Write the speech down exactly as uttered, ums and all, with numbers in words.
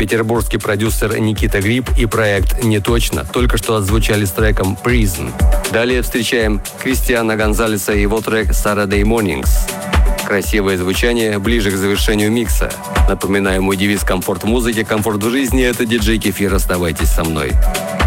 Петербургский продюсер Никита Гриб и проект «Не точно» только что отзвучали с треком «Prison». Далее встречаем Кристиана Гонзалеса и его трек «Saturday Mornings». Красивое звучание ближе к завершению микса. Напоминаю, мой девиз «Комфорт в музыке, комфорт в жизни» — это диджей Кефир. Оставайтесь со мной.